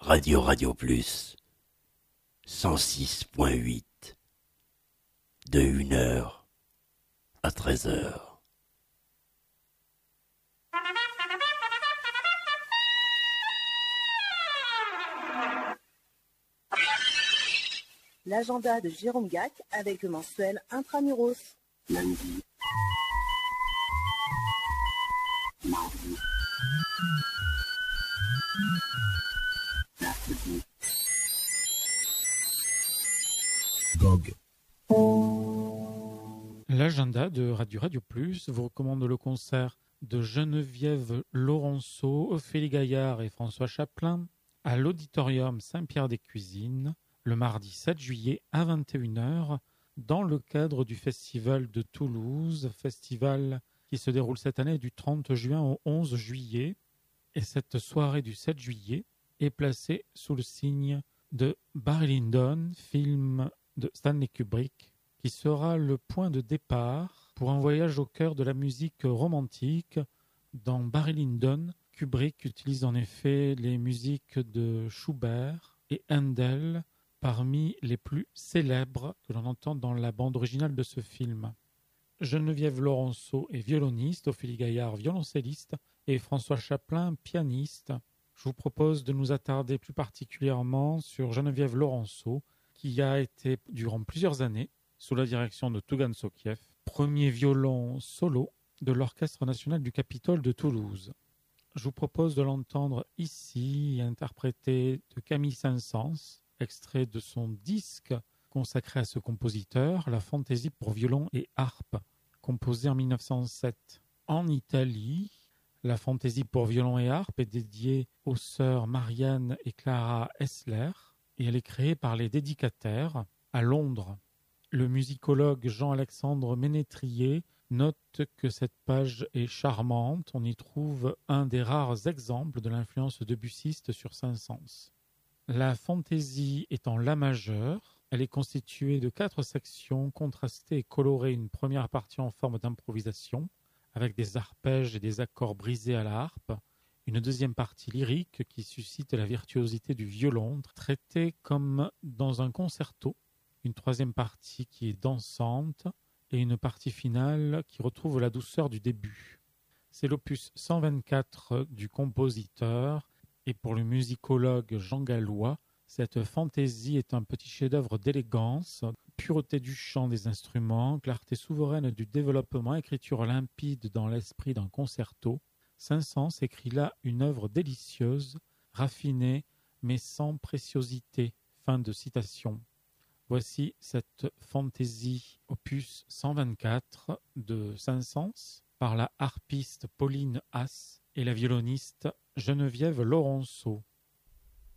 Radio Plus 106.8 de 1h à 13h. L'agenda de Jérôme Gac avec le mensuel Intramuros. Lundi, mardi, mercredi, GOG. L'agenda de Radio Plus vous recommande le concert de Geneviève Laurenceau, Ophélie Gaillard et François Chaplin à l'Auditorium Saint-Pierre-des-Cuisines le mardi 7 juillet à 21h dans le cadre du Festival de Toulouse, festival qui se déroule cette année du 30 juin au 11 juillet. Et cette soirée du 7 juillet est placée sous le signe de Barry Lyndon, film de Stanley Kubrick, qui sera le point de départ pour un voyage au cœur de la musique romantique. Dans Barry Lyndon, Kubrick utilise en effet les musiques de Schubert et Handel, parmi les plus célèbres que l'on entend dans la bande originale de ce film. Geneviève Laurenceau est violoniste, Ophélie Gaillard violoncelliste et François Chaplin pianiste. Je vous propose de nous attarder plus particulièrement sur Geneviève Laurenceau, qui a été durant plusieurs années sous la direction de Tougan Sokiev, premier violon solo de l'Orchestre national du Capitole de Toulouse. Je vous propose de l'entendre ici, interprété de Camille Saint-Saëns, extrait de son disque consacré à ce compositeur, la Fantaisie pour violon et harpe, composée en 1907. En Italie, la Fantaisie pour violon et harpe est dédiée aux sœurs Marianne et Clara Hessler et elle est créée par les dédicataires à Londres. Le musicologue Jean-Alexandre Ménétrier note que cette page est charmante. On y trouve un des rares exemples de l'influence debussiste sur Saint-Saëns. La fantaisie est en la majeur. Elle est constituée de 4 sections contrastées et colorées. Une première partie en forme d'improvisation, avec des arpèges et des accords brisés à la harpe. Une deuxième partie lyrique qui suscite la virtuosité du violon, traitée comme dans un concerto. Une troisième partie qui est dansante et une partie finale qui retrouve la douceur du début. C'est l'opus 124 du compositeur et pour le musicologue Jean Gallois, cette fantaisie est un petit chef-d'œuvre d'élégance, pureté du chant des instruments, clarté souveraine du développement, écriture limpide dans l'esprit d'un concerto. Saint-Saëns écrit là une œuvre délicieuse, raffinée, mais sans préciosité. Fin de citation. Voici cette fantaisie opus 124 de Saint-Saëns par la harpiste Pauline Haas et la violoniste Geneviève Laurenceau.